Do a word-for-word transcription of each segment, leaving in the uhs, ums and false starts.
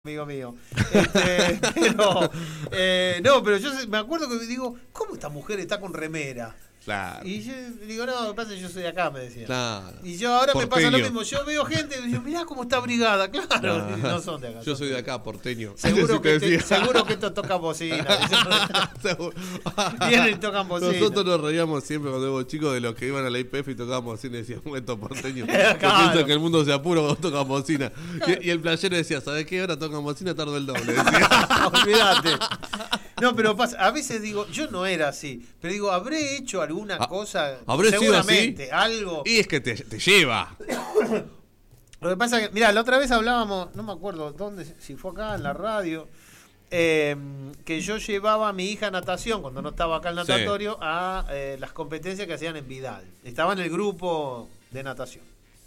amigo mío. Este, pero, eh, no, pero yo me acuerdo que digo, ¿cómo esta mujer está con remera? Claro. Y yo digo, no, lo que pasa es que yo soy de acá, me decía. Claro. Y yo ahora Porteño. me pasa lo mismo. Yo veo gente y digo, mirá cómo está abrigada. Claro, No, no son de acá. Yo soy de acá, porteño. Seguro, Así que, te te, seguro que esto toca bocina. Seguro. Vienen y tocan bocina. Nosotros nos reíamos siempre cuando éramos chicos de los que iban a la I P F y tocaban bocina y decían, estos porteños. Claro. Piensan que el mundo se apura cuando tocan bocina. Y, y el playero decía, ¿sabes qué? Ahora tocan bocina, tardo el doble. Decía. Olvídate. No, pero pasa, a veces digo, yo no era así, pero digo, ¿habré hecho alguna Ah, cosa? ¿habré sido así? Seguramente, algo. Y es que te, te lleva. Lo que pasa es que, mira, la otra vez hablábamos, no me acuerdo dónde, si fue acá en la radio, eh, que yo llevaba a mi hija a natación, cuando no estaba acá el natatorio, sí. a eh, las competencias que hacían en Vidal. Estaba en el grupo de natación.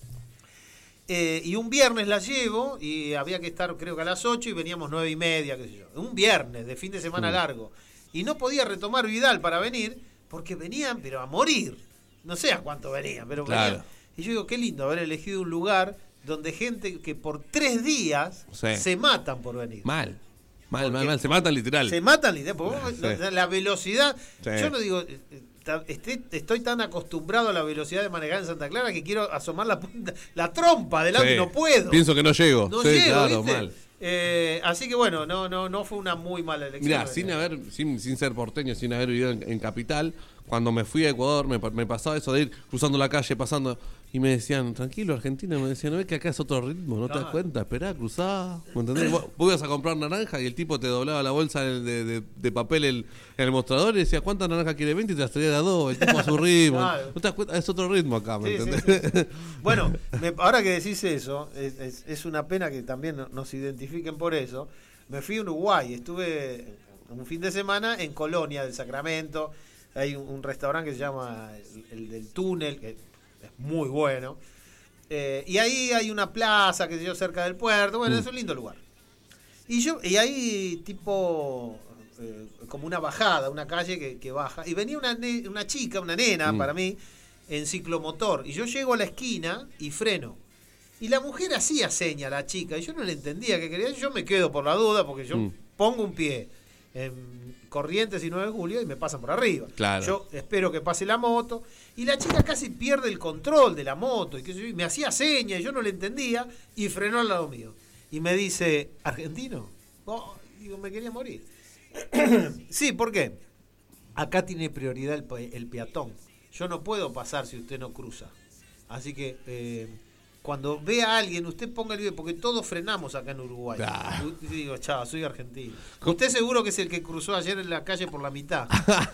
Eh, y un viernes la llevo y había que estar creo que a las ocho y veníamos nueve y media, qué sé yo. Un viernes de fin de semana mm. largo. Y no podía retomar Vidal para venir porque venían, pero a morir. No sé a cuánto venían, pero claro. venían. Y yo digo, qué lindo haber elegido un lugar donde gente que por tres días sí. se matan por venir. Mal. Mal, mal, mal. Se matan literal. Se matan literal. Porque sí. la, la velocidad. Sí. Yo no digo. Estoy, estoy tan acostumbrado a la velocidad de manejar en Santa Clara que quiero asomar la punta, la trompa delante sí. y no puedo. Pienso que no llego. No sí, llego, claro, ¿viste? mal. Eh, así que bueno, no, no, no fue una muy mala elección. Mirá, sin haber, sin, sin ser porteño, sin haber vivido en, en capital, cuando me fui a Ecuador me, me pasaba eso de ir cruzando la calle, pasando, y me decían, tranquilo, Argentina, me decían, ¿no ves que acá es otro ritmo? ¿No te das cuenta? Esperá, cruzá. ¿Me entendés? Vos, vos ibas a comprar naranja y el tipo te doblaba la bolsa de, de, de papel en el, el mostrador y decía, ¿cuántas naranjas quiere? veinte y te las traía de a dos, el tipo a su ritmo. Claro. ¿No te das cuenta? Es otro ritmo acá, ¿me sí, entendés? Sí, sí. Bueno, me, ahora que decís eso, es, es, es una pena que también nos identifiquen por eso. Me fui a Uruguay, estuve un fin de semana en Colonia del Sacramento. Hay un, un restaurante que se llama el, el del Túnel, que es muy bueno. Eh, y ahí hay una plaza, que sé yo, cerca del puerto. Bueno, mm. es un lindo lugar. Y yo y ahí tipo eh, como una bajada, una calle que, que baja. Y venía una, ne, una chica, una nena mm. para mí, en ciclomotor. Y yo llego a la esquina y freno. Y la mujer hacía seña, la chica, y yo no le entendía qué quería. Yo me quedo por la duda porque yo mm. pongo un pie en Corrientes y nueve de julio y me pasan por arriba. Claro. Yo espero que pase la moto y la chica casi pierde el control de la moto y, que yo, y me hacía seña y yo no le entendía y frenó al lado mío. Y me dice, ¿argentino? Oh, digo, me quería morir. Sí, ¿por qué? Acá tiene prioridad el, el peatón. Yo no puedo pasar si usted no cruza. Así que... Eh, cuando vea a alguien, usted ponga el video, porque todos frenamos acá en Uruguay. Claro. Y digo, chao, soy argentino. Usted seguro que es el que cruzó ayer en la calle por la mitad.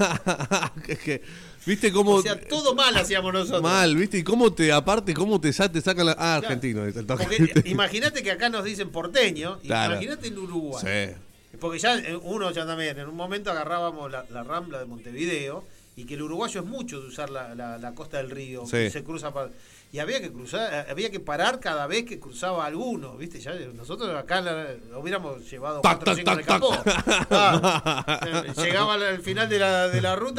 Es que, ¿viste cómo? O sea, todo mal hacíamos nosotros. Mal, ¿viste? Y cómo te, aparte, cómo te, te sacan la... Ah, argentino. Claro. Imagínate que acá nos dicen porteño, claro. Imagínate en Uruguay. Sí. Porque ya uno ya también, en un momento agarrábamos la, la Rambla de Montevideo, y que el uruguayo es mucho de usar la, la, la costa del río, sí. que se cruza para... Y había que cruzar, había que parar cada vez que cruzaba alguno, ¿viste? Ya nosotros acá la, lo hubiéramos llevado cuatro o cinco en el capó. Ah, llegaba al final de la, de la ruta.